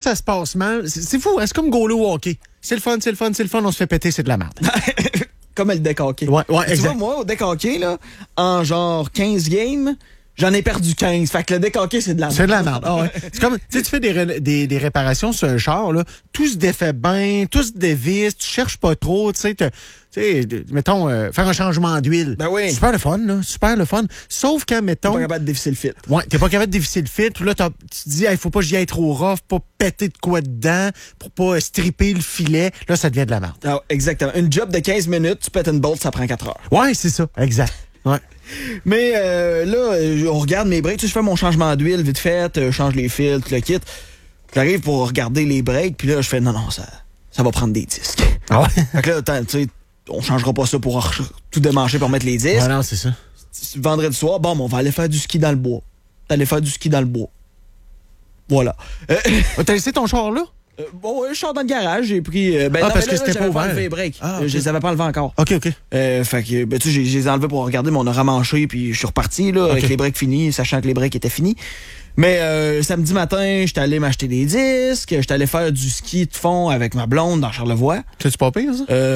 ça se passe mal, c'est fou, hein? C'est comme goaler au hockey. C'est le fun, on se fait péter, c'est de la merde. Comme le deck hockey. Ouais, exact. Tu vois, moi, au deck hockey, là, en genre 15 games, j'en ai perdu 15. Fait que le deck hockey, c'est de la merde. C'est de la merde. Ah ouais. C'est comme, tu fais des réparations sur un char, là, tout se défait bien, tout se dévisse, tu cherches pas trop, tu sais, mettons, faire un changement d'huile. Ben oui. Super le fun, là, super le fun. Sauf quand, mettons... T'es pas capable de dévisser le fil. Ouais, t'es pas capable de dévisser le fil. Puis là, tu te dis, il faut pas que j'y aille trop rough, pas péter de quoi dedans, pour pas stripper le filet. Là, ça devient de la merde. Ah, exactement. Une job de 15 minutes, tu pètes une bolt, ça prend 4 heures. Ouais, c'est ça. Exact. Ouais. Mais là, on regarde mes breaks. Tu sais, je fais mon changement d'huile vite fait, je change les fils, tout le kit. J'arrive pour regarder les breaks, puis là, je fais non, ça va prendre des disques. Ah ouais? Fait que là, tu sais, on changera pas ça pour tout démancher pour mettre les disques. Ah non, c'est ça. Vendredi soir, bon, on va aller faire du ski dans le bois. T'allais faire du ski dans le bois. Voilà. T'as laissé ton char là? Bon, je sors dans le garage, j'ai pris... parce que c'était pas ouvert. Enlevé les breaks. Okay. Je les avais pas enlevés encore. OK. Fait que, tu sais, je les ai enlevés pour regarder, mais on a ramanché, puis je suis reparti, là, avec les breaks finis, sachant que les breaks étaient finis. Mais samedi matin, j'étais allé m'acheter des disques, j'étais allé faire du ski de fond avec ma blonde dans Charlevoix. C'est-tu pas pire,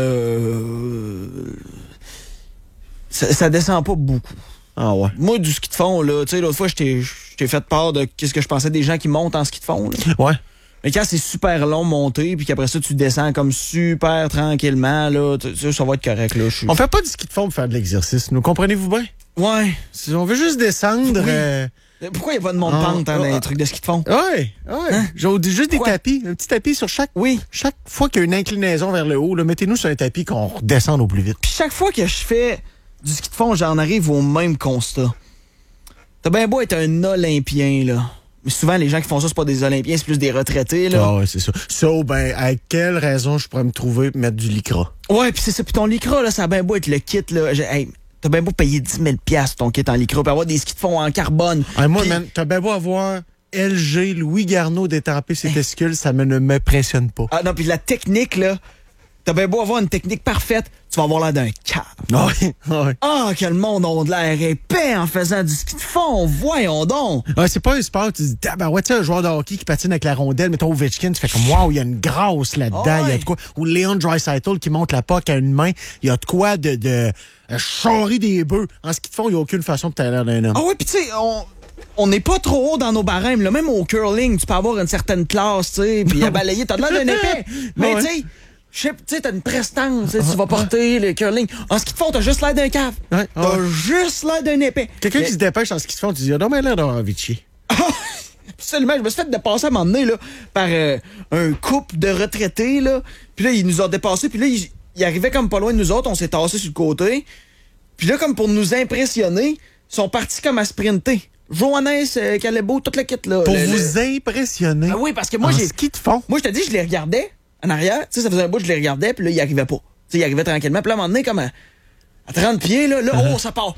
ça? Ça descend pas beaucoup. Ah ouais. Moi, du ski de fond, là, tu sais, l'autre fois, je t'ai fait part de qu'est-ce que je pensais des gens qui montent en ski de fond, là. Ouais. Mais quand c'est super long monter, puis qu'après ça, tu descends comme super tranquillement, là, ça va être correct, là. On fait pas du ski de fond pour faire de l'exercice, nous comprenez-vous bien? Ouais. Si on veut juste descendre... Oui. Pourquoi il n'y a pas de monte-pente dans les trucs de ski de fond? Ouais. Hein? Juste des tapis, un petit tapis sur chaque... Oui. Chaque fois qu'il y a une inclinaison vers le haut, là, mettez-nous sur un tapis qu'on redescende au plus vite. Puis chaque fois que je fais du ski de fond, j'en arrive au même constat. T'as bien beau être un Olympien, là. Mais souvent, les gens qui font ça, c'est pas des Olympiens, c'est plus des retraités, là. Ah ouais, c'est ça. Ben, à quelle raison je pourrais me trouver pour mettre du lycra? Ouais, puis c'est ça. Puis ton lycra, là, ça a bien beau être le kit, là. T'as bien beau payer 10 000 $ ton kit en lycra, puis avoir des skis de fond en carbone. Moi, man, t'as bien beau avoir LG, Louis Garneau détampé ses testicules, ça ne m'impressionne pas. Ah non, puis la technique, là, t'as bien beau avoir une technique parfaite, tu vas avoir l'air d'un câble. Ouais. Ah, que le monde a de l'air épais en faisant du ski de fond, voyons donc. Ouais, c'est pas un sport, tu dis, ouais, tu sais, un joueur de hockey qui patine avec la rondelle, mettons Ovechkin, tu fais comme, wow, il y a une grâce là-dedans, il y a de quoi. Ou Leon Draisaitl qui monte la puck à une main, il y a de quoi de charrer des bœufs. En ski de fond, il n'y a aucune façon de t'aller l'air d'un homme. Ah ouais, puis tu sais, on n'est pas trop haut dans nos barèmes, là. Même au curling, tu peux avoir une certaine classe, tu sais, puis à balayer, t'as de l'air d'un épais. Mais tu sais, t'as une prestance, tu vas porter le curling. En ski de fond, t'as juste l'air d'un cave. T'as juste l'air d'un épais. Quelqu'un qui se dépêche en ski de fond, tu dis, ah non, mais l'air d'avoir envie de chier. Absolument, je me suis fait dépasser à un moment donné, là, par un couple de retraités, là. Puis là, ils nous ont dépassés, puis là, ils arrivaient comme pas loin de nous autres, on s'est tassés sur le côté. Puis là, comme pour nous impressionner, ils sont partis comme à sprinter. Johannes, Calebo, toute la kit, là. Pour vous impressionner? Ah oui, parce que moi, j'ai ski de fond. Moi, je te dis, je les regardais en arrière. Tu sais, ça faisait un bout, je les regardais, puis là, ils arrivaient pas. Tu sais, ils arrivaient tranquillement. Puis là, à un moment donné, comme à 30 pieds, là, oh, ça part.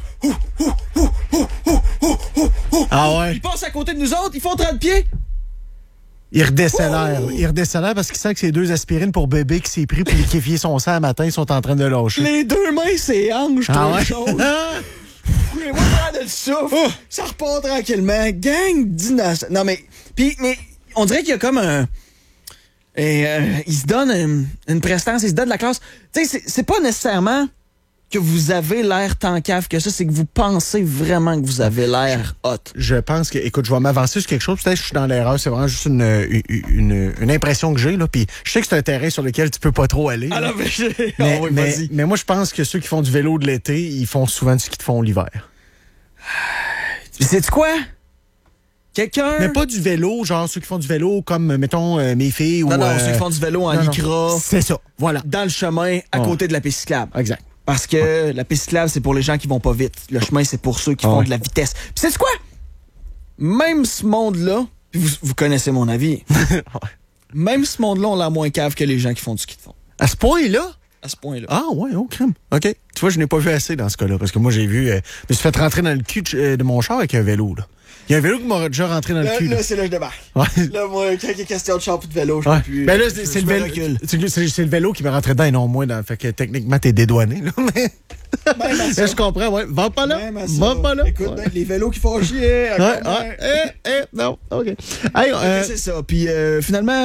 Ah ouais? Ils passent à côté de nous autres, ils font 30 pieds. Il redécélère. Il redécélère parce qu'il sent que ces 2 aspirines pour bébé qui s'est pris pour liquéfier son sang le matin, ils sont en train de lâcher. Les 2 mains, c'est hanches, chose. Mais moi, je prends de souffle. Ça repart tranquillement. Gang d'innocents. Non, mais on dirait qu'il y a comme un... il se donne une prestance, il se donne de la classe. Tu sais, c'est pas nécessairement que vous avez l'air tant cave que ça, c'est que vous pensez vraiment que vous avez l'air hot. Je pense que, écoute, je vais m'avancer sur quelque chose, peut-être que je suis dans l'erreur, c'est vraiment juste une impression que j'ai, là, puis je sais que c'est un terrain sur lequel tu peux pas trop aller. Ah non, mais moi, je pense que ceux qui font du vélo de l'été, ils font souvent du ski de fond l'hiver. Sais-tu quoi? Quelqu'un... Mais pas du vélo, genre ceux qui font du vélo comme, mettons, mes filles ou... Non, ceux qui font du vélo en lycra. C'est ça, voilà. Dans le chemin, à côté de la piste cyclable. Exact. Parce que la piste cyclable, c'est pour les gens qui vont pas vite. Le chemin, c'est pour ceux qui font de la vitesse. Puis sais-tu quoi? Même ce monde-là, puis vous connaissez mon avis, même ce monde-là, on l'a moins cave que les gens qui font du ski de fond. À ce point-là? À ce point-là. Ah ouais, oh crème. OK. Tu vois, je n'ai pas vu assez dans ce cas-là, parce que moi, j'ai vu... je me suis fait rentrer dans le cul de mon char avec un vélo, là. Il y a un vélo qui m'a déjà rentré dans le cul. Là, c'est là que je débarque. Ouais. Là, moi, quand il est question de char et de vélo, je peux plus... Ben là, c'est le vélo. C'est le vélo qui m'a rentré dedans et non moi. Fait que techniquement, t'es dédouané, là. Mais... je comprends, ouais. Va pas là. Va pas là. Écoute, ben, les vélos qui font chier. Non, OK. Hey, c'est ça. Puis finalement,